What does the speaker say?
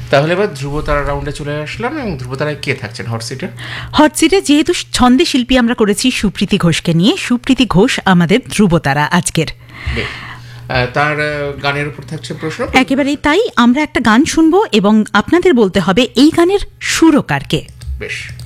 তাহলে এবার ধ্রুবতারা রাউন্ডে চলে আসলাম, এবং ধ্রুবতারায় কে থাকছেন হট সিটে? হট সিটে যেহেতু ছন্দে শিল্পী আমরা করেছি সুপ্রীতি ঘোষকে নিয়ে, সুপ্রীতি ঘোষ আমাদের ধ্রুবতারা আজকের। তার গানের উপর থাকছে প্রশ্ন। একেবারেই তাই, আমরা একটা গান শুনবো এবং আপনাদের বলতে হবে এই গানের সুরকার কে। বেশ।